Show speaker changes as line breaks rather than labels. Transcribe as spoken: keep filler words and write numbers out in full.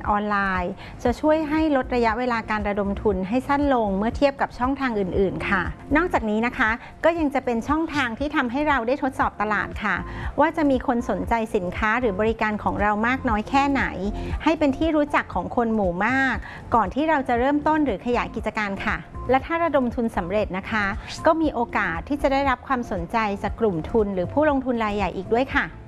ออนไลน์จะช่วยให้ลดระยะเวลาการระดมทุนให้สั้นลงเมื่อเทียบกับช่องทางอื่นๆค่ะนอกจากนี้นะคะก็ยังจะเป็นช่องทางที่ทำให้เราได้ทดสอบตลาดค่ะว่าจะมีคนสนใจสินค้าหรือบริการของเรามากน้อยแค่ไหนให้เป็นที่รู้จักของคนหมู่มากก่อนที่เราจะเริ่มต้นหรือขยายกิจการค่ะและถ้าระดมทุนสำเร็จนะคะก็มีโอกาสที่จะได้รับความสนใจจากกลุ่มทุนหรือผู้ลงทุนรายใหญ่อีกด้วยค่ะ